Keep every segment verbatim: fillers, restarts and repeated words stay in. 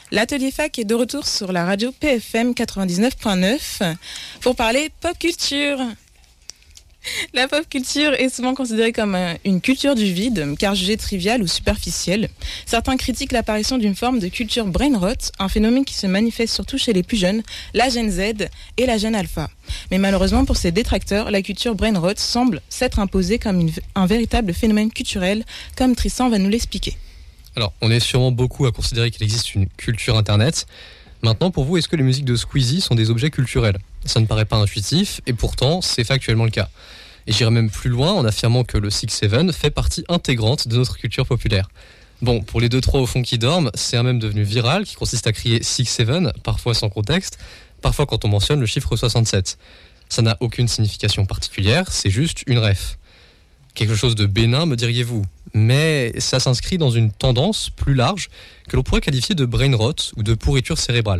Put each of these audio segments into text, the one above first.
L'Atelier Fac est de retour sur la radio P F M quatre-vingt-dix-neuf point neuf pour parler pop culture. La pop culture est souvent considérée comme une culture du vide, car jugée triviale ou superficielle. Certains critiquent l'apparition d'une forme de culture brain rot, un phénomène qui se manifeste surtout chez les plus jeunes, la Gen Z et la Gen Alpha. Mais malheureusement pour ces détracteurs, la culture brain rot semble s'être imposée comme une, un véritable phénomène culturel, comme Tristan va nous l'expliquer. Alors, on est sûrement beaucoup à considérer qu'il existe une culture internet. Maintenant, pour vous, est-ce que les musiques de Squeezie sont des objets culturels ? Ça ne paraît pas intuitif, et pourtant, c'est factuellement le cas. Et j'irai même plus loin en affirmant que le six seven fait partie intégrante de notre culture populaire. Bon, pour les deux trois au fond qui dorment, c'est un même devenu viral qui consiste à crier six seven, parfois sans contexte, parfois quand on mentionne le chiffre soixante-sept. Ça n'a aucune signification particulière, c'est juste une ref. Quelque chose de bénin, me diriez-vous. Mais ça s'inscrit dans une tendance plus large que l'on pourrait qualifier de brain rot ou de pourriture cérébrale.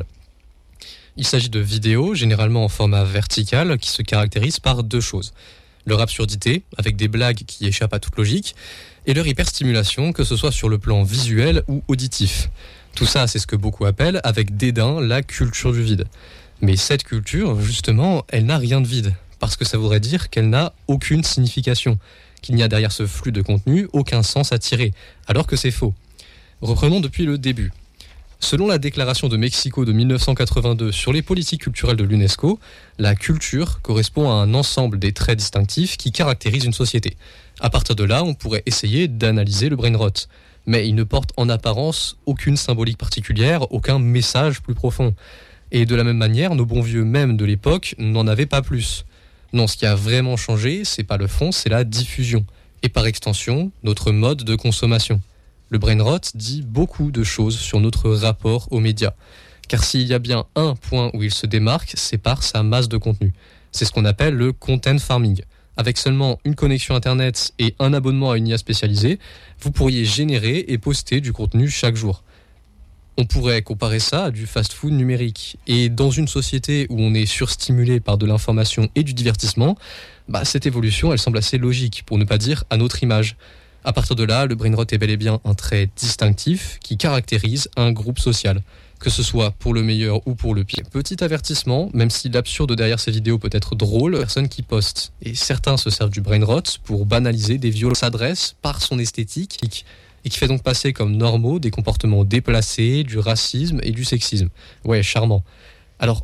Il s'agit de vidéos, généralement en format vertical, qui se caractérisent par deux choses. Leur absurdité, avec des blagues qui échappent à toute logique, et leur hyperstimulation, que ce soit sur le plan visuel ou auditif. Tout ça, c'est ce que beaucoup appellent, avec dédain, la culture du vide. Mais cette culture, justement, elle n'a rien de vide, parce que ça voudrait dire qu'elle n'a aucune signification, qu'il n'y a derrière ce flux de contenu aucun sens à tirer, alors que c'est faux. Reprenons depuis le début. Selon la déclaration de Mexico de dix-neuf cent quatre-vingt-deux sur les politiques culturelles de l'UNESCO, la culture correspond à un ensemble des traits distinctifs qui caractérisent une société. À partir de là, on pourrait essayer d'analyser le brain rot. Mais il ne porte en apparence aucune symbolique particulière, aucun message plus profond. Et de la même manière, nos bons vieux mèmes de l'époque n'en avaient pas plus. Non, ce qui a vraiment changé, c'est pas le fond, c'est la diffusion. Et par extension, notre mode de consommation. Le brain rot dit beaucoup de choses sur notre rapport aux médias. Car s'il y a bien un point où il se démarque, c'est par sa masse de contenu. C'est ce qu'on appelle le content farming. Avec seulement une connexion internet et un abonnement à une I A spécialisée, vous pourriez générer et poster du contenu chaque jour. On pourrait comparer ça à du fast-food numérique. Et dans une société où on est surstimulé par de l'information et du divertissement, bah cette évolution, elle semble assez logique, pour ne pas dire à notre image. À partir de là, le brain rot est bel et bien un trait distinctif qui caractérise un groupe social, que ce soit pour le meilleur ou pour le pire. Petit avertissement, même si l'absurde derrière ces vidéos peut être drôle, personne qui poste. Et certains se servent du brain rot pour banaliser des violences, s'adresse par son esthétique et qui fait donc passer comme normaux des comportements déplacés, du racisme et du sexisme. Ouais, charmant. Alors,